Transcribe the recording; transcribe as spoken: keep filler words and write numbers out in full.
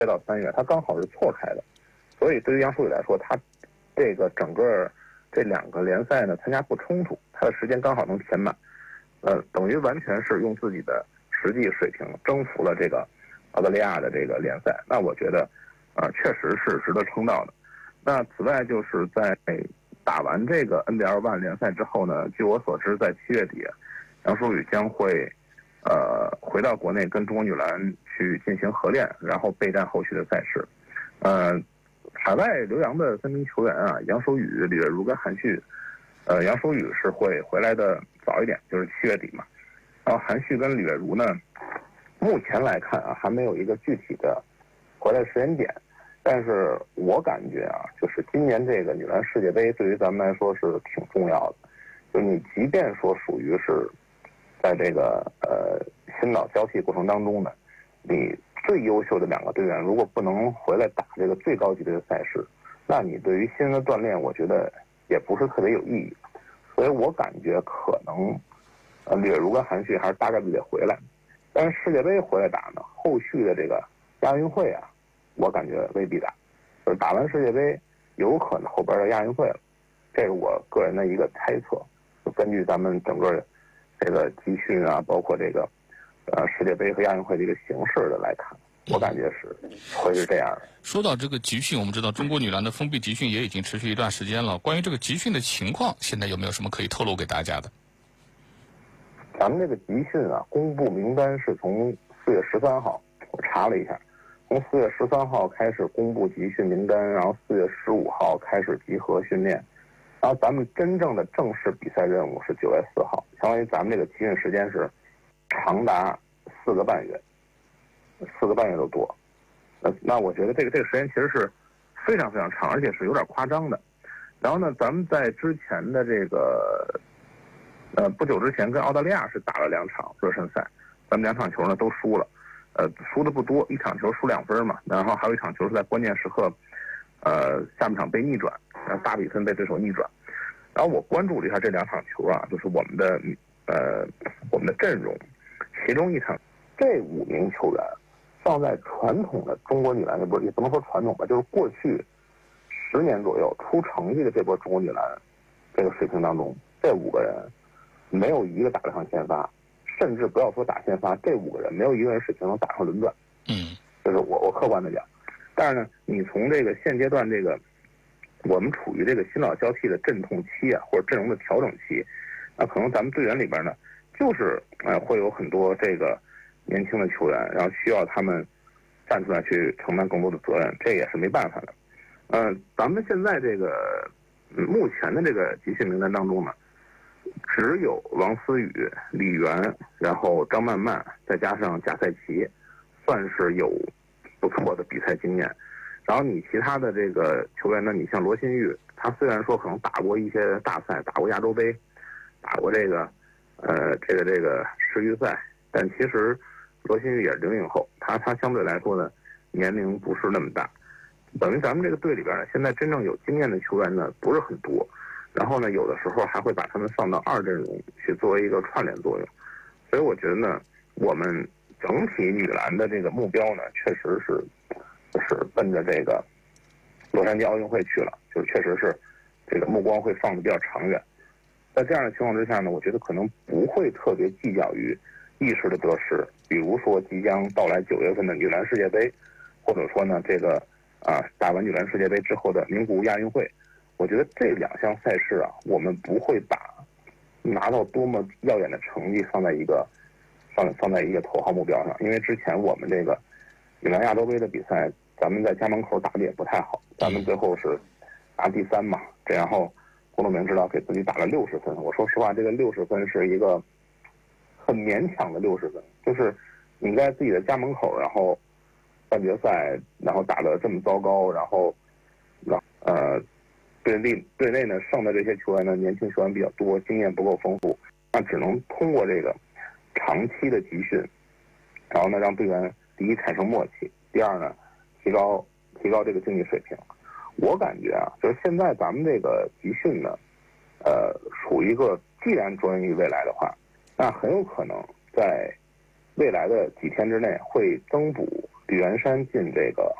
到三月，它刚好是错开的，所以对于杨舒雨来说，他这个整个这两个联赛呢参加不冲突，他的时间刚好能填满，呃，等于完全是用自己的实际水平征服了这个澳大利亚的这个联赛。那我觉得，呃，确实是值得称道的。那此外，就是在打完这个 N B L One 联赛之后呢，据我所知，在七月底，杨舒雨将会呃回到国内跟中国女篮去进行合练，然后备战后续的赛事。呃，海外留洋的三名球员啊，杨舒雨、李月如跟韩旭，呃，杨舒雨是会回来的早一点，就是七月底嘛。然后韩旭跟李月如呢，目前来看啊，还没有一个具体的回来时间点。但是我感觉啊，就是今年这个女篮世界杯对于咱们来说是挺重要的。就你即便说属于是在这个呃新老交替过程当中呢，你最优秀的两个队员如果不能回来打这个最高级别的赛事，那你对于新人的锻炼，我觉得也不是特别有意义。所以我感觉可能呃李月如跟韩旭还是大概率得回来。但是世界杯回来打呢，后续的这个亚运会啊，我感觉未必打，就是打完世界杯，有可能后边的亚运会了，这是我个人的一个猜测。就根据咱们整个这个集训啊，包括这个呃世界杯和亚运会的一个形式的来看，我感觉是会是这样的。 说到这个集训，我们知道中国女篮的封闭集训也已经持续一段时间了。关于这个集训的情况，现在有没有什么可以透露给大家的？ 咱们这个集训啊，公布名单是从四月十三号，我查了一下。从四月十三号开始公布集训名单，然后四月十五号开始集合训练，然后咱们真正的正式比赛任务是九月四号，相当于咱们这个集训时间是长达四个半月，四个半月都多。那那我觉得这个这个时间其实是非常非常长，而且是有点夸张的。然后呢，咱们在之前的这个呃不久之前跟澳大利亚是打了两场热身赛，咱们两场球呢都输了。呃，输的不多，一场球输两分嘛，然后还有一场球是在关键时刻，呃，下半场被逆转，然后大比分被对手逆转。然后我关注了一下这两场球啊，就是我们的呃我们的阵容，其中一场这五名球员放在传统的中国女篮，不是也不能说传统吧，就是过去十年左右出成绩的这波中国女篮这个水平当中，这五个人没有一个打得上先发。甚至不要说打先发，这五个人没有一个人水平能打上轮转， 嗯， 就是我我客观的讲。但是呢，你从这个现阶段这个我们处于这个新老交替的阵痛期啊，或者阵容的调整期，那可能咱们队员里边呢，就是呃会有很多这个年轻的球员，然后需要他们站出来去承担更多的责任，这也是没办法的。嗯、呃，咱们现在这个、嗯、目前的这个集训名单当中呢，只有王思雨、李媛，然后张曼曼，再加上贾赛琪，算是有不错的比赛经验。然后你其他的这个球员呢，你像罗新玉，他虽然说可能打过一些大赛，打过亚洲杯，打过这个呃这个这个世预赛，但其实罗新玉也是零零后，他他相对来说呢年龄不是那么大，等于咱们这个队里边呢，现在真正有经验的球员呢不是很多。然后呢，有的时候还会把他们放到二阵容去作为一个串联作用，所以我觉得呢，我们整体女篮的这个目标呢，确实是就是奔着这个洛杉矶奥运会去了，就确实是这个目光会放得比较长远。在这样的情况之下呢，我觉得可能不会特别计较于一时的得失，比如说即将到来九月份的女篮世界杯，或者说呢这个啊打完女篮世界杯之后的名古屋亚运会。我觉得这两项赛事啊，我们不会把拿到多么耀眼的成绩放在一个放放在一个头号目标上，因为之前我们这个女篮亚洲杯的比赛，咱们在家门口打的也不太好，咱们最后是拿第三嘛，这然后郭冬明知道给自己打了六十分，我说实话，这个六十分是一个很勉强的六十分，就是你在自己的家门口，然后半决赛，然后打得这么糟糕，然后呃。队内队内呢剩的这些球员呢，年轻球员比较多，经验不够丰富，那只能通过这个长期的集训，然后呢让队员第一产生默契，第二呢提高提高这个竞技水平。我感觉啊，就是现在咱们这个集训呢，呃，处于一个既然着眼于未来的话，那很有可能在未来的几天之内会增补比原山进这个